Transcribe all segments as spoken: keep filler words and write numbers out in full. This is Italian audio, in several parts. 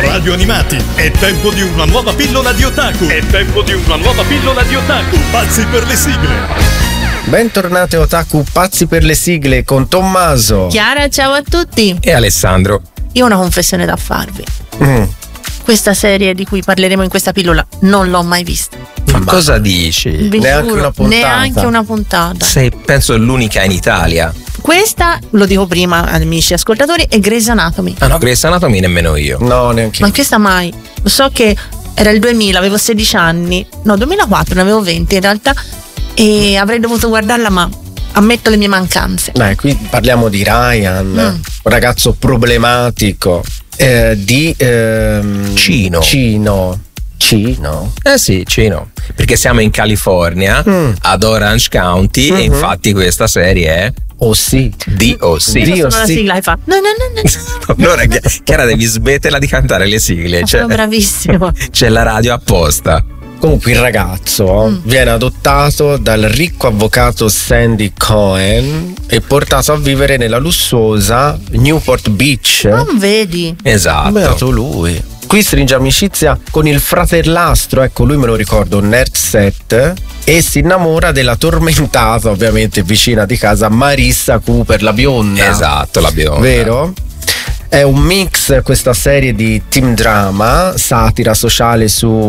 Radio Animati, è tempo di una nuova pillola di otaku. È tempo di una nuova pillola di otaku. Pazzi per le sigle. Bentornati otaku pazzi per le sigle con Tommaso, Chiara, ciao a tutti. E Alessandro. Io ho una confessione da farvi. Mm. Questa serie di cui parleremo in questa pillola non l'ho mai vista. Ma cosa dici? Vi Neanche giuro, una puntata. Neanche una puntata. Sei, penso, l'unica in Italia. Questa, lo dico prima, amici ascoltatori, è Grey's Anatomy. Ah no, Grey's Anatomy nemmeno io. No, neanche Ma io. questa mai. So che era il duemila, avevo sedici anni. No, duemilaquattro, ne avevo venti in realtà. E avrei dovuto guardarla, ma ammetto le mie mancanze. Dai, qui parliamo di Ryan, Mm. un ragazzo problematico eh, di ehm, Cino. Cino. Cino. Eh sì, Cino. Perché siamo in California, Mm. ad Orange County, Mhm. e infatti questa serie è Oh sì. D O C. Dio Sono la sì. sigla e fa. No, no, no, no. no. Allora, Chiara, devi smetterla di cantare le sigle. Ma C'è, sono bravissimo. c'è la radio apposta. Comunque il ragazzo Mm. viene adottato dal ricco avvocato Sandy Cohen e portato a vivere nella lussuosa Newport Beach. Non vedi? Esatto. Beato lui. Qui stringe amicizia con il fratellastro, ecco lui me lo ricordo, Nerd Set, e si innamora della tormentata, ovviamente vicina di casa, Marissa Cooper, la bionda. Esatto, la bionda. Vero? È un mix questa serie di teen drama, satira sociale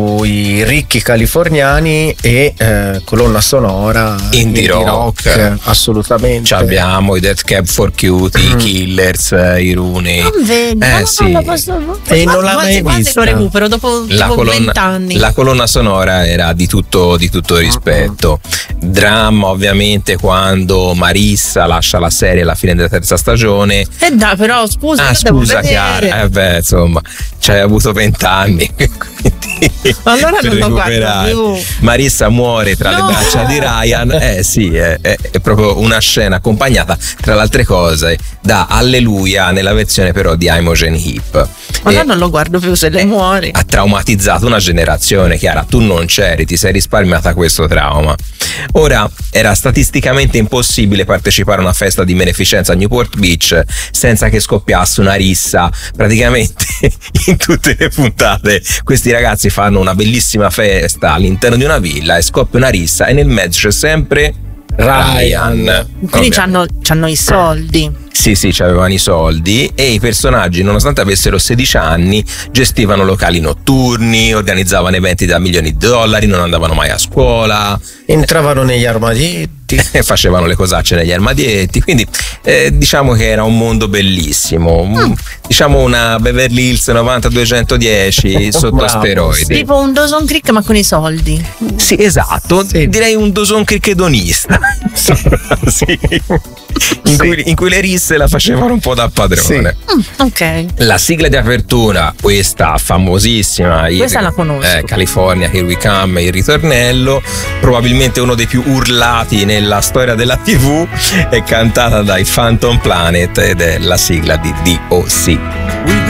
sui ricchi californiani e eh, colonna sonora Indie rock. assolutamente. Ci abbiamo i Death Cab for Cutie, i Mm. Killers, i Rooney. Non vedi? Eh, Ma sì. non lo posso. E non l'ha Quasi- mai quasi vista. lo recupero dopo La tipo colonna, vent'anni. la colonna sonora era di tutto, di tutto rispetto. Dramma, ovviamente, quando Marissa lascia la serie alla fine della terza stagione. Eh dai, però scusa, Ah, io devo scusa, vedere. Chiara. Eh beh, insomma, ci hai avuto vent'anni. Allora per non lo guardo recuperare. più. Marissa muore tra No! le braccia di Ryan. Eh sì, è, è- è proprio una scena accompagnata, tra le altre cose, da Alleluia nella versione però di Imogen Heap. Allora E non lo guardo più se lei muore. ha traumatizzato una generazione. Chiara, tu non c'eri, ti sei risparmiata questo trauma. Ora, era statisticamente impossibile partecipare a una festa di beneficenza a Newport Beach senza che scoppiasse una rissa. Praticamente in tutte le puntate questi ragazzi fanno una bellissima festa all'interno di una villa e scoppia una rissa e nel mezzo c'è sempre Ryan. Quindi Ovvio. c'hanno, c'hanno i soldi. Sì, sì, avevano i soldi e i personaggi, nonostante avessero sedici anni, gestivano locali notturni, organizzavano eventi da milioni di dollari, non andavano mai a scuola, Entravano negli armadietti. facevano le cosacce negli armadietti, quindi eh, diciamo che era un mondo bellissimo, mm. diciamo una Beverly Hills novanta duecentodieci sotto Bravo, steroidi. Tipo un Dawson Creek ma con i soldi. Sì, esatto, Sì. direi un Dawson Creek edonista. Sì. In, Sì. cui, in cui le risse la facevano un po' da padrone. Mm, ok. La sigla di apertura, questa famosissima, il- Questa la conosco. eh, California, Here We Come, il ritornello, probabilmente uno dei più urlati nella storia della tivù, è cantata dai Phantom Planet ed è la sigla di D O C. We